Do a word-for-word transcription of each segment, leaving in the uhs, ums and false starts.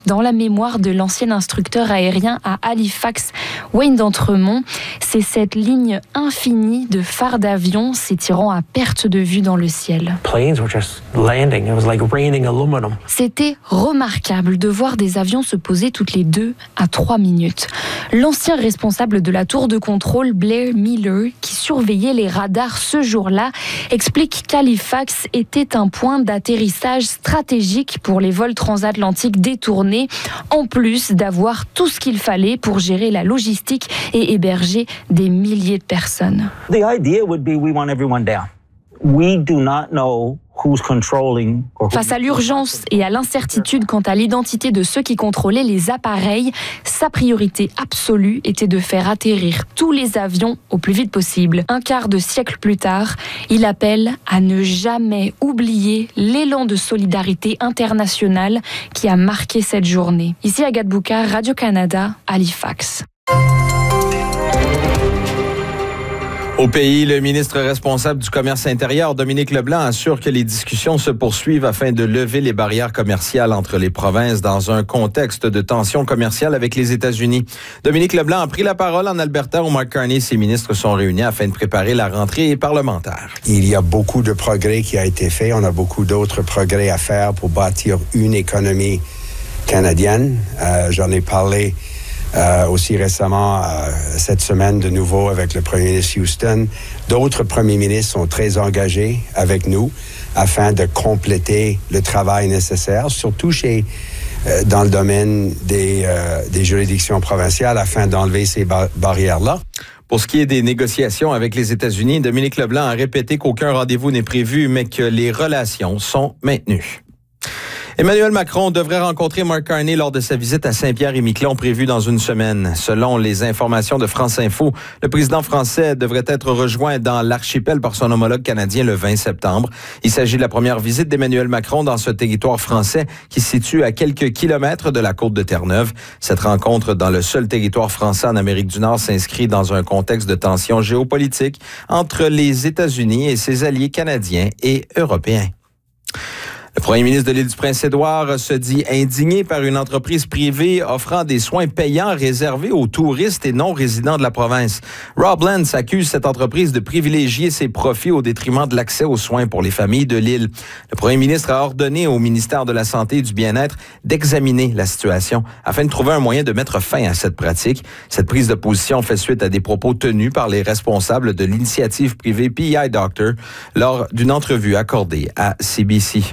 Dans la mémoire de l'ancien instructeur aérien à Halifax, Wayne d'Entremont, c'est cette ligne infinie de phares d'avions s'étirant à perte de vue dans le ciel. C'était remarquable de voir des avions se poser toutes les deux à trois minutes. L'ancien responsable de la tour de contrôle, Blair Miller, qui surveillait les radars ce jour-là, explique qu'Halifax était un point d'atterrissage stratégique pour les vols transatlantiques détournés, en plus d'avoir tout ce qu'il fallait pour gérer la logistique et héberger des milliers de personnes. The idea would be we want everyone down. We do not know who's controlling or who... Face à l'urgence et à l'incertitude quant à l'identité de ceux qui contrôlaient les appareils, sa priorité absolue était de faire atterrir tous les avions au plus vite possible. Un quart de siècle plus tard, il appelle à ne jamais oublier l'élan de solidarité internationale qui a marqué cette journée. Ici Agathe Boucard, Radio-Canada, Halifax. Au pays, le ministre responsable du commerce intérieur, Dominique Leblanc, assure que les discussions se poursuivent afin de lever les barrières commerciales entre les provinces dans un contexte de tension commerciale avec les États-Unis. Dominique Leblanc a pris la parole en Alberta où Mark Carney et ses ministres sont réunis afin de préparer la rentrée parlementaire. Il y a beaucoup de progrès qui a été fait. On a beaucoup d'autres progrès à faire pour bâtir une économie canadienne. Euh, j'en ai parlé Euh, aussi récemment, euh, cette semaine, de nouveau avec le premier ministre Houston. D'autres premiers ministres sont très engagés avec nous afin de compléter le travail nécessaire, surtout chez, euh, dans le domaine des, euh, des juridictions provinciales, afin d'enlever ces bar- barrières-là. Pour ce qui est des négociations avec les États-Unis, Dominique Leblanc a répété qu'aucun rendez-vous n'est prévu, mais que les relations sont maintenues. Emmanuel Macron devrait rencontrer Mark Carney lors de sa visite à Saint-Pierre-et-Miquelon prévue dans une semaine. Selon les informations de France Info, le président français devrait être rejoint dans l'archipel par son homologue canadien le vingt septembre. Il s'agit de la première visite d'Emmanuel Macron dans ce territoire français qui se situe à quelques kilomètres de la côte de Terre-Neuve. Cette rencontre dans le seul territoire français en Amérique du Nord s'inscrit dans un contexte de tension géopolitique entre les États-Unis et ses alliés canadiens et européens. Le premier ministre de l'île du Prince-Édouard se dit indigné par une entreprise privée offrant des soins payants réservés aux touristes et non-résidents de la province. Rob Lance accuse cette entreprise de privilégier ses profits au détriment de l'accès aux soins pour les familles de l'île. Le premier ministre a ordonné au ministère de la Santé et du Bien-être d'examiner la situation afin de trouver un moyen de mettre fin à cette pratique. Cette prise de position fait suite à des propos tenus par les responsables de l'initiative privée P E I Doctor lors d'une entrevue accordée à C B C.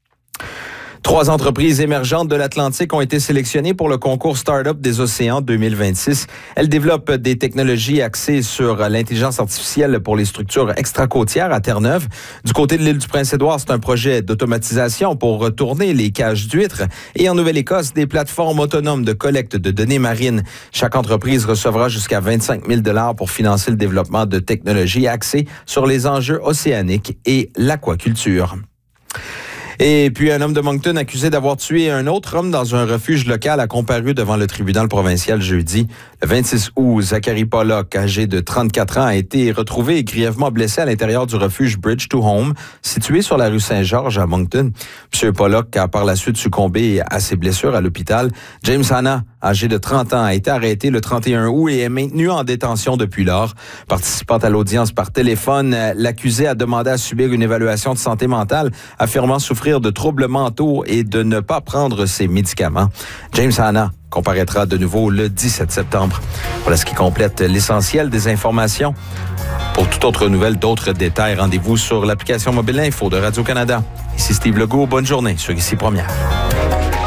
Trois entreprises émergentes de l'Atlantique ont été sélectionnées pour le concours Startup des Océans deux mille vingt-six. Elles développent des technologies axées sur l'intelligence artificielle pour les structures extracôtières à Terre-Neuve. Du côté de l'île du Prince-Édouard, c'est un projet d'automatisation pour retourner les cages d'huîtres. Et en Nouvelle-Écosse, des plateformes autonomes de collecte de données marines. Chaque entreprise recevra jusqu'à vingt-cinq mille dollars pour financer le développement de technologies axées sur les enjeux océaniques et l'aquaculture. Et puis, un homme de Moncton accusé d'avoir tué un autre homme dans un refuge local a comparu devant le tribunal provincial jeudi. Le vingt-six août, Zachary Pollock, âgé de trente-quatre ans, a été retrouvé et grièvement blessé à l'intérieur du refuge Bridge to Home, situé sur la rue Saint-Georges à Moncton. M. Pollock a par la suite succombé à ses blessures à l'hôpital. James Hanna, âgé de trente ans, a été arrêté le trente et un août et est maintenu en détention depuis lors. Participant à l'audience par téléphone, l'accusé a demandé à subir une évaluation de santé mentale, affirmant souffrir de troubles mentaux et de ne pas prendre ses médicaments. James Hanna comparaîtra de nouveau le dix-sept septembre. Voilà ce qui complète l'essentiel des informations. Pour toute autre nouvelle, d'autres détails, rendez-vous sur l'application mobile Info de Radio-Canada. Ici Steve Legault, bonne journée sur Ici Première.